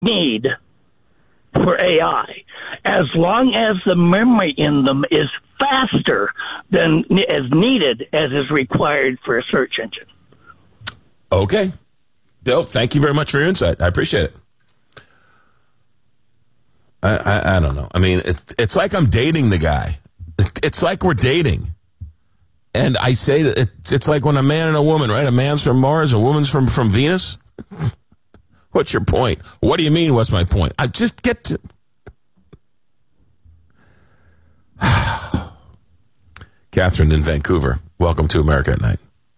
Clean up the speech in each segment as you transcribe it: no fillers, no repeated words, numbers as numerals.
need for AI, as long as the memory in them is faster than as needed as is required for a search engine. Okay. Bill, thank you very much for your insight. I appreciate it. I don't know. I mean, it's like I'm dating the guy. It's like we're dating. And I say that it's like when a man and a woman, right? A man's from Mars, a woman's from Venus. What's your point? What do you mean, what's my point? I just get to... Catherine in Vancouver, welcome to America at Night.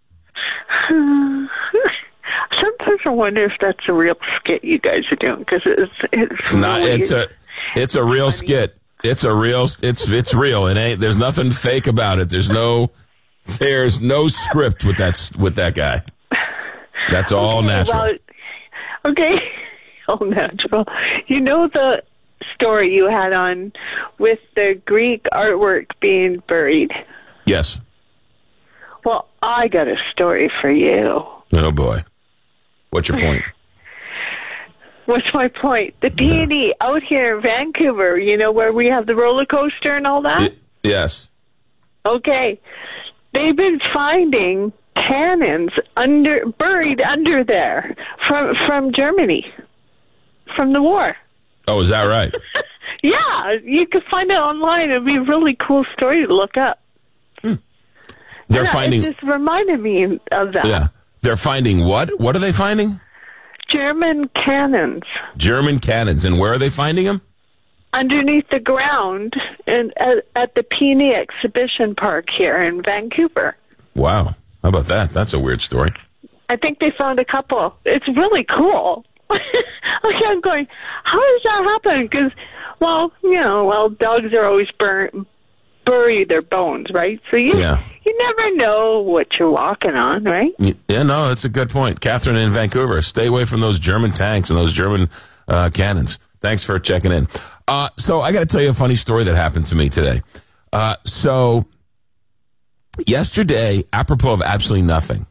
Sometimes I wonder if that's a real skit you guys are doing, because it's not. Really, it's a real funny skit. It's real. It ain't. There's nothing fake about it. There's no script with that guy. That's all natural. Okay, all natural. You know the story you had on with the Greek artwork being buried? Yes. Well, I got a story for you. Oh, boy. What's your point? What's my point? The P&E out here in Vancouver, you know, where we have the roller coaster and all that? Yes. Okay. They've been finding cannons buried under there from Germany, from the war. Oh, is that right? Yeah, you can find it online. It'd be a really cool story to look up. They're finding. It just reminded me of that. Yeah, they're finding what? What are they finding? German cannons. German cannons, and where are they finding them? Underneath the ground at the P&E Exhibition Park here in Vancouver. Wow, how about that? That's a weird story. I think they found a couple. It's really cool. Okay, I'm going, how does that happen? Because, dogs are always bury their bones, right? So you never know what you're walking on, right? Yeah, no, that's a good point. Catherine in Vancouver, stay away from those German tanks and those German cannons. Thanks for checking in. So I got to tell you a funny story that happened to me today. So yesterday, apropos of absolutely nothing,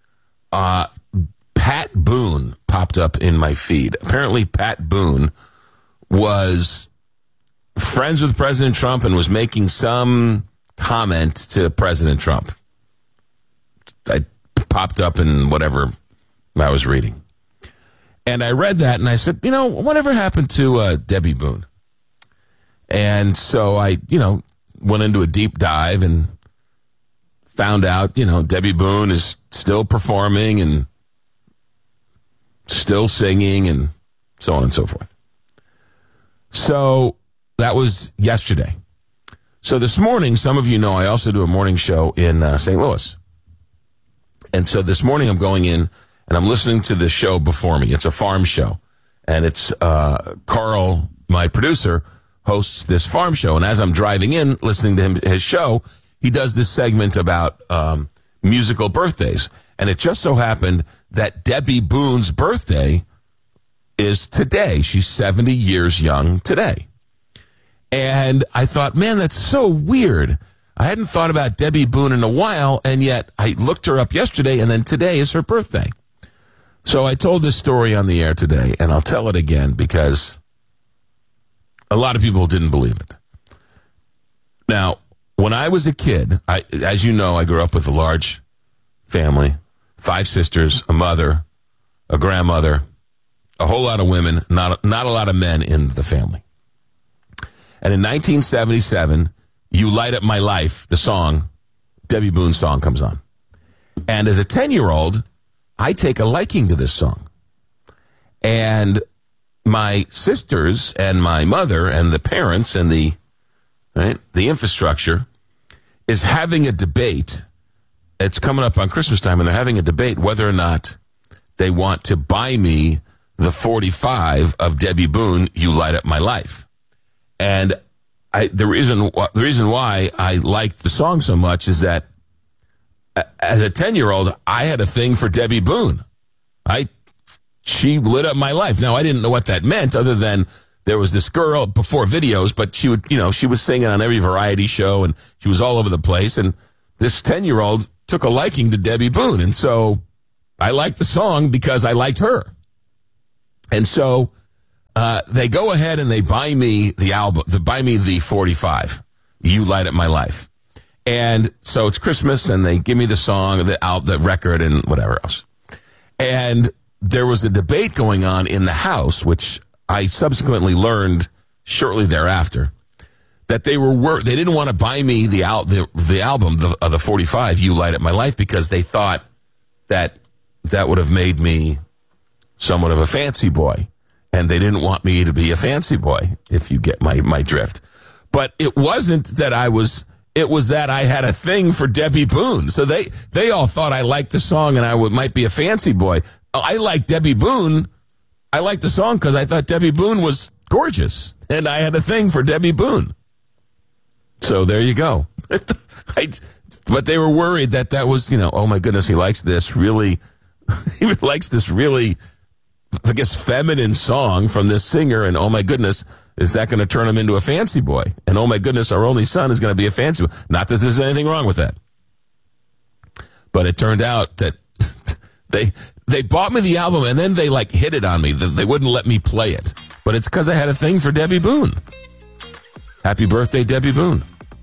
Pat Boone popped up in my feed. Apparently, Pat Boone was friends with President Trump and was making some comment to President Trump. I popped up in whatever I was reading. And I read that and I said, whatever happened to Debbie Boone? And so I, went into a deep dive and found out, Debbie Boone is still performing and still singing and so on and so forth. So that was yesterday. So this morning, some of you know I also do a morning show in St. Louis. And so this morning I'm going in and I'm listening to the show before me. It's a farm show. And it's Carl, my producer, hosts this farm show. And as I'm driving in, listening to his show, he does this segment about musical birthdays. And it just so happened that Debbie Boone's birthday is today. She's 70 years young today. And I thought, man, that's so weird. I hadn't thought about Debbie Boone in a while, and yet I looked her up yesterday, and then today is her birthday. So I told this story on the air today, and I'll tell it again because a lot of people didn't believe it. Now, when I was a kid, as you know, I grew up with a large family, 5 sisters, a mother, a grandmother, a whole lot of women, not a lot of men in the family. And in 1977, You Light Up My Life, the song, Debbie Boone's song comes on. And as a 10-year-old, I take a liking to this song. And my sisters and my mother and the parents and the infrastructure is having a debate. It's coming up on Christmas time, and they're having a debate whether or not they want to buy me the 45 of Debbie Boone, You Light Up My Life. And the reason why I liked the song so much is that as a 10-year-old, I had a thing for Debbie Boone. She lit up my life. Now, I didn't know what that meant other than there was this girl before videos, but she was singing on every variety show and she was all over the place. And this 10-year-old took a liking to Debbie Boone. And so I liked the song because I liked her. And so they go ahead and they buy me the album, buy me the 45, You Light Up My Life. And so it's Christmas, and they give me the song, the record, and whatever else. And there was a debate going on in the house, which I subsequently learned shortly thereafter, that they didn't want to buy me the album, the 45, You Light Up My Life, because they thought that would have made me somewhat of a fancy boy. And they didn't want me to be a fancy boy, if you get my drift. But it wasn't that it was that I had a thing for Debbie Boone. So they all thought I liked the song and I might be a fancy boy. I like Debbie Boone. I liked the song because I thought Debbie Boone was gorgeous. And I had a thing for Debbie Boone. So there you go. But they were worried that was, oh my goodness, he likes this really, I guess, feminine song from this singer, and oh my goodness, is that going to turn him into a fancy boy? And oh my goodness, our only son is going to be a fancy boy. Not that there's anything wrong with that. But it turned out that they bought me the album, and then they hit it on me. They wouldn't let me play it. But it's because I had a thing for Debbie Boone. Happy birthday, Debbie Boone.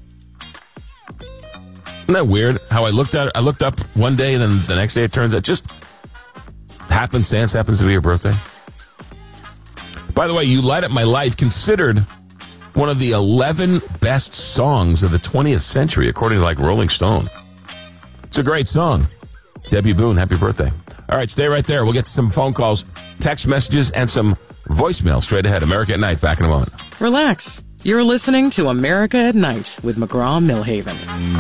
Isn't that weird? How I looked up one day, and then the next day it turns out just happenstance happens to be your birthday. By the way, You Light Up My Life, considered one of the 11 best songs of the 20th century, according to Rolling Stone. It's a great song. Debbie Boone, happy birthday. All right, stay right there. We'll get some phone calls, text messages, and some voicemail straight ahead. America at Night, back in a moment. Relax. You're listening to America at Night with McGraw-Milhaven.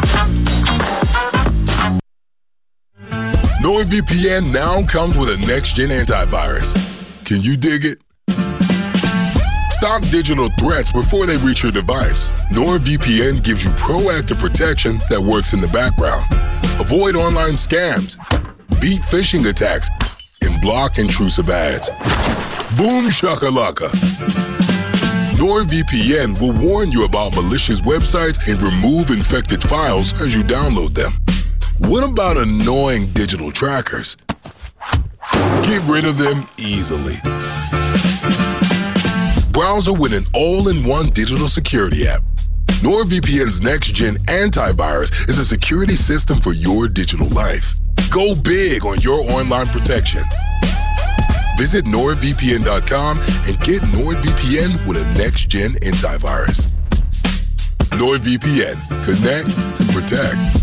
NordVPN now comes with a next-gen antivirus. Can you dig it? Stop digital threats before they reach your device. NordVPN gives you proactive protection that works in the background. Avoid online scams, beat phishing attacks, and block intrusive ads. Boom shakalaka. NordVPN will warn you about malicious websites and remove infected files as you download them. What about annoying digital trackers? Get rid of them easily. Browser with an all-in-one digital security app. NordVPN's next-gen antivirus is a security system for your digital life. Go big on your online protection. Visit NordVPN.com and get NordVPN with a next-gen antivirus. NordVPN. Connect and protect.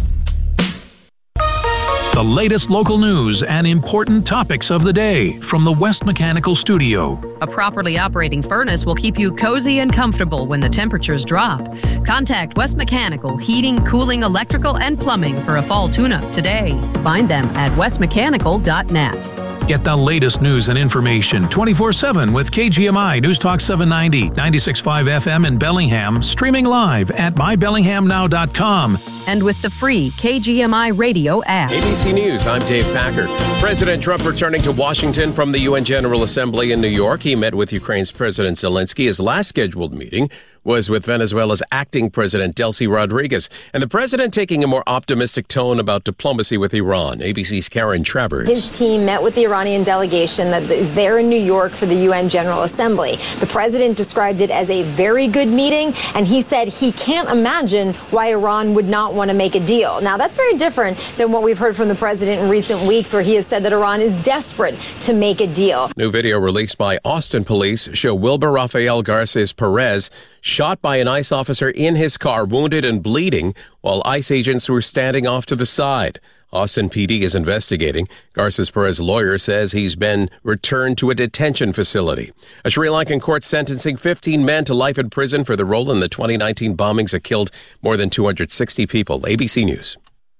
The latest local news and important topics of the day from the West Mechanical Studio. A properly operating furnace will keep you cozy and comfortable when the temperatures drop. Contact West Mechanical Heating, Cooling, Electrical, and Plumbing for a fall tune-up today. Find them at westmechanical.net. Get the latest news and information 24/7 with KGMI News Talk 790, 96.5 FM in Bellingham, streaming live at mybellinghamnow.com. And with the free KGMI radio app. ABC News, I'm Dave Packer. President Trump returning to Washington from the UN General Assembly in New York. He met with Ukraine's President Zelensky. His last scheduled meeting was with Venezuela's acting president, Delcy Rodriguez. And the president taking a more optimistic tone about diplomacy with Iran. ABC's Karen Travers. His team met with the Iranian delegation that is there in New York for the UN General Assembly. The president described it as a very good meeting, and he said he can't imagine why Iran would not want to make a deal. Now, that's very different than what we've heard from the president in recent weeks, where he has said that Iran is desperate to make a deal. New video released by Austin police show Wilber Rafael Garces Perez shot by an ICE officer in his car, wounded and bleeding, while ICE agents were standing off to the side. Austin PD is investigating. Garces Perez's lawyer says he's been returned to a detention facility. A Sri Lankan court sentencing 15 men to life in prison for their role in the 2019 bombings that killed more than 260 people. ABC News.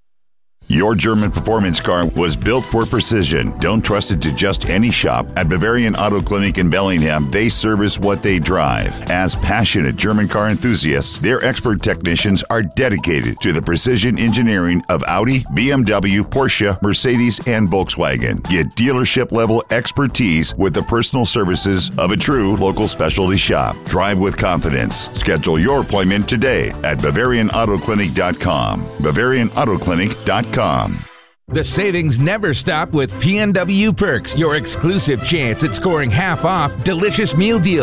Your German performance car was built for precision. Don't trust it to just any shop. At Bavarian Auto Clinic in Bellingham, they service what they drive. As passionate German car enthusiasts, their expert technicians are dedicated to the precision engineering of Audi, BMW, Porsche, Mercedes, and Volkswagen. Get dealership-level expertise with the personal services of a true local specialty shop. Drive with confidence. Schedule your appointment today at BavarianAutoClinic.com. BavarianAutoClinic.com. The savings never stop with PNW Perks, your exclusive chance at scoring half off delicious meal deals.